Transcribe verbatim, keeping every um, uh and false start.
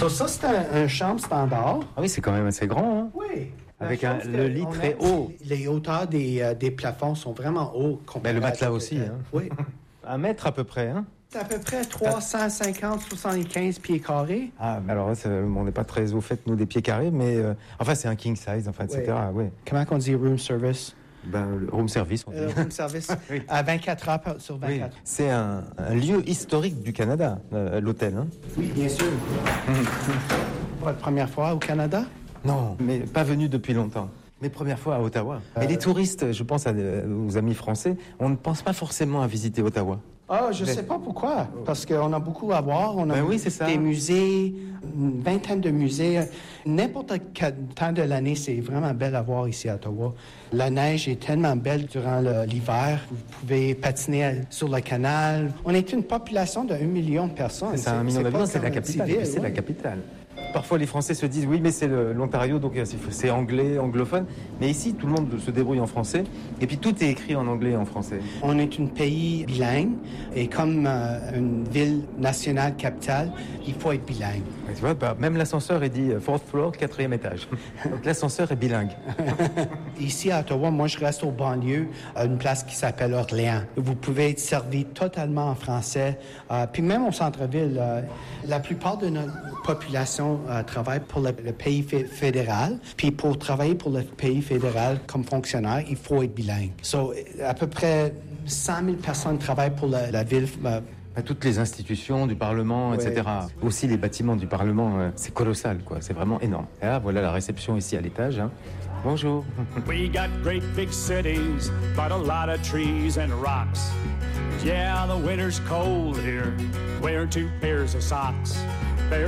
So, ça, c'est un, un chambre standard. Ah oui, c'est quand même assez grand, hein? Oui. Avec un, le lit très haut. Les hauteurs des, euh, des plafonds sont vraiment hauts. Ben, le matelas aussi, hein? Oui. Un mètre à peu près, hein? C'est à peu près trois cent cinquante à soixante-quinze pieds carrés. Ah, alors là, on n'est pas très au fait, nous, des pieds carrés, mais... Euh, enfin, c'est un king size, enfin, et cetera. Oui. Comment on dit room service? Ben, le room service, on dit. Euh, room service oui. à vingt-quatre heures sur vingt-quatre. Oui. C'est un, un lieu historique du Canada, euh, l'hôtel, hein? Oui, bien sûr. Pour la première fois au Canada? Non, mais pas venu depuis longtemps. Mes premières fois à Ottawa. Euh... Et les touristes, je pense à, aux amis français, on ne pense pas forcément à visiter Ottawa. Ah, je ne sais pas pourquoi. Parce qu'on a beaucoup à voir. On a ben oui, c'est ça. Des musées, une vingtaine de musées. N'importe quel temps de l'année, c'est vraiment belle à voir ici à Ottawa. La neige est tellement belle durant le, l'hiver. Vous pouvez patiner sur le canal. On est une population de un million de personnes. C'est, c'est un million d'habitants, c'est la capitale. Civil, c'est ouais. la capitale. Parfois, les Français se disent, oui, mais c'est le, l'Ontario, donc c'est anglais, anglophone. Mais ici, tout le monde se débrouille en français. Et puis, tout est écrit en anglais et en français. On est un pays bilingue. Et comme euh, une ville nationale capitale, il faut être bilingue. Et tu vois, bah, même l'ascenseur est dit fourth floor, quatrième étage. Donc, l'ascenseur est bilingue. Ici, à Ottawa, moi, je reste au banlieue, à une place qui s'appelle Orléans. Vous pouvez être servi totalement en français. Euh, puis même au centre-ville, euh, la plupart de notre population euh, travaille pour le, le pays f- fédéral. Puis pour travailler pour le pays fédéral comme fonctionnaire, il faut être bilingue. So, à peu près cent mille personnes travaillent pour la, la ville. Euh, Toutes les institutions du Parlement, ouais. et cetera. Aussi les bâtiments du Parlement, euh, c'est colossal, quoi. C'est vraiment énorme. Et là, voilà la réception ici à l'étage. Hein. Bonjour. We got great big cities, but a lot of trees and rocks. Yeah, the winter's cold here. Wear two pairs of socks.